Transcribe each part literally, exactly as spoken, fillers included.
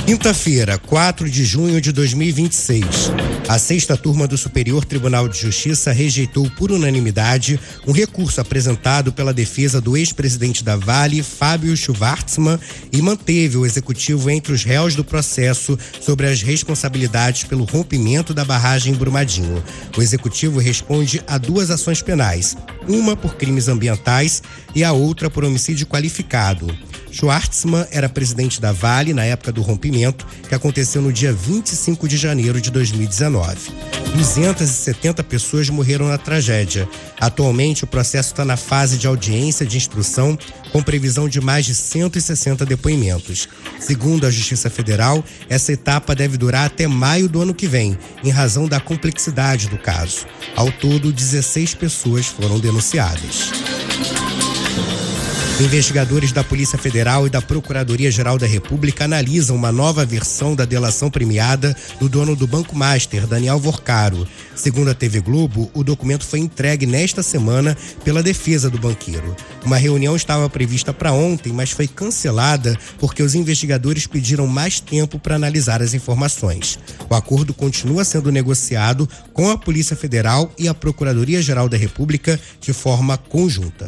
Quinta-feira, quatro de junho de dois mil e vinte e seis, a sexta turma do Superior Tribunal de Justiça rejeitou por unanimidade um recurso apresentado pela defesa do ex-presidente da Vale, Fábio Schvartzman, e manteve o executivo entre os réus do processo sobre as responsabilidades pelo rompimento da barragem em Brumadinho. O executivo responde a duas ações penais, uma por crimes ambientais e a outra por homicídio qualificado. Schvartzman era presidente da Vale na época do rompimento, que aconteceu no dia vinte e cinco de janeiro de dois mil e dezenove. duzentas e setenta pessoas morreram na tragédia. Atualmente, o processo está na fase de audiência de instrução, com previsão de mais de cento e sessenta depoimentos. Segundo a Justiça Federal, essa etapa deve durar até maio do ano que vem, em razão da complexidade do caso. Ao todo, dezesseis pessoas foram denunciadas. Investigadores da Polícia Federal e da Procuradoria-Geral da República analisam uma nova versão da delação premiada do dono do Banco Master, Daniel Vorcaro. Segundo a T V Globo, o documento foi entregue nesta semana pela defesa do banqueiro. Uma reunião estava prevista para ontem, mas foi cancelada porque os investigadores pediram mais tempo para analisar as informações. O acordo continua sendo negociado com a Polícia Federal e a Procuradoria-Geral da República de forma conjunta.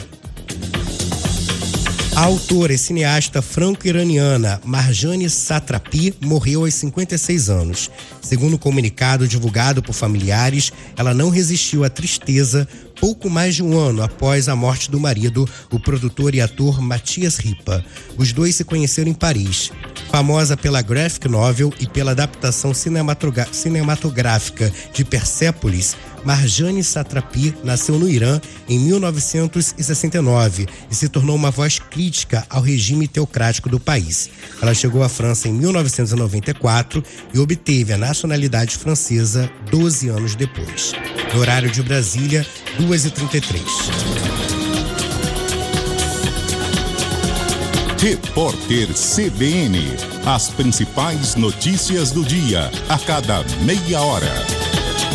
A autora e cineasta franco-iraniana Marjane Satrapi morreu aos cinquenta e seis anos. Segundo o comunicado divulgado por familiares, ela não resistiu à tristeza pouco mais de um ano após a morte do marido, o produtor e ator Matias Ripa. Os dois se conheceram em Paris. Famosa pela graphic novel e pela adaptação cinematogra- cinematográfica de Persépolis, Marjane Satrapi nasceu no Irã em mil novecentos e sessenta e nove e se tornou uma voz crítica ao regime teocrático do país. Ela chegou à França em mil novecentos e noventa e quatro e obteve a nacionalidade francesa doze anos depois. No horário de Brasília, duas e trinta e três. Repórter C B N. As principais notícias do dia, a cada meia hora.